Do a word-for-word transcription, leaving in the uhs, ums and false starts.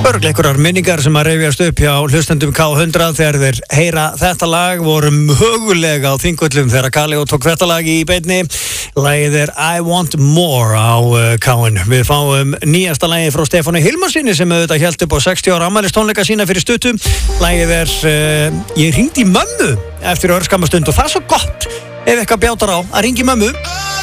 Örglega einhverjar minningar sem að rifjast upp hjá hlustendum K hundrað þegar þeir heyra þetta lag, vorum högulega á Þingvöllum þegar Kaleo tók þetta lag í beinni. Lagið er I Want More á uh, K-in. Við fáum nýjasta lagið frá Stefáni Hilmarsinni sem auðvitað hélt upp á sextíu ára afmælistónleika sína fyrir stuttu. Lagið er uh, Ég hringdi í mömmu eftir örskamma stund og það er svo gott ef eitthvað bjátar á að hringi mömmu.